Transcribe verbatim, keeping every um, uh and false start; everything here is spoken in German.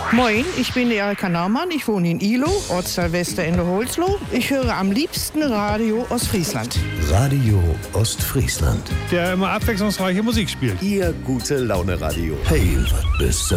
Moin, ich bin Erika Naumann, ich wohne in Ihlow, Ortsteil Westerende Holzloh. Ich höre am liebsten Radio Ostfriesland. Radio Ostfriesland. Der immer abwechslungsreiche Musik spielt. Ihr gute Laune Radio. Hey, was bist du?